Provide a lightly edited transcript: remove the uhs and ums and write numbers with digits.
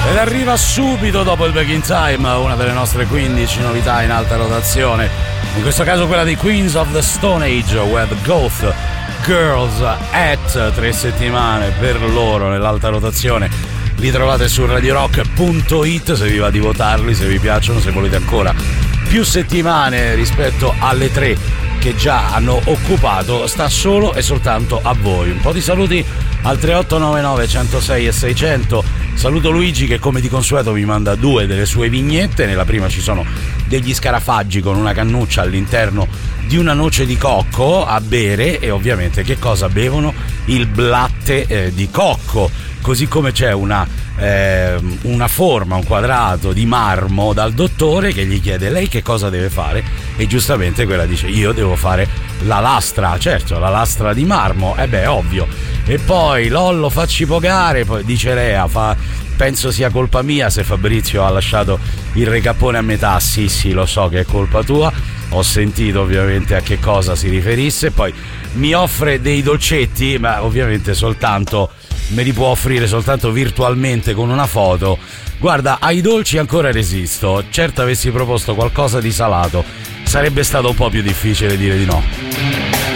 Ed arriva subito dopo il Back in Time una delle nostre 15 novità in alta rotazione, in questo caso quella di Queens of the Stone Age with Goth Girls at 3 settimane per loro nell'alta rotazione. Li trovate su radiorock.it se vi va di votarli, se vi piacciono, se volete ancora più settimane rispetto alle 3 che già hanno occupato, sta solo e soltanto a voi. Un po' di saluti al 3899 106 e 600. Saluto Luigi che come di consueto mi manda 2 delle sue vignette. Nella prima ci sono degli scarafaggi con una cannuccia all'interno di una noce di cocco a bere, e ovviamente che cosa bevono? Il blatte di cocco, così come c'è una forma, un quadrato di marmo dal dottore che gli chiede lei che cosa deve fare, e giustamente quella dice io devo fare la lastra, certo, la lastra di marmo, ovvio. E poi Lollo facci pogare, poi dice Lea, penso sia colpa mia se Fabrizio ha lasciato il recappone a metà. Sì, lo so che è colpa tua, ho sentito ovviamente a che cosa si riferisse. Poi mi offre dei dolcetti, ma ovviamente soltanto me li può offrire soltanto virtualmente con una foto. Guarda, ai dolci ancora resisto, certo avessi proposto qualcosa di salato sarebbe stato un po' più difficile dire di no.